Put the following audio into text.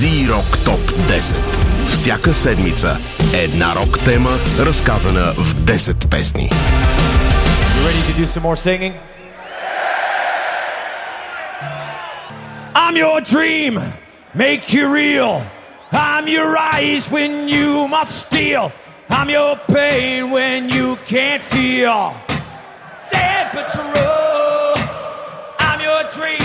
Z-Rock Top 10. Всяка седмица една рок тема, разказана в 10 песни. You ready to do some more singing? I'm your dream, make you real. I'm your eyes when you must steal. I'm your pain when you can't feel. Stand patrol.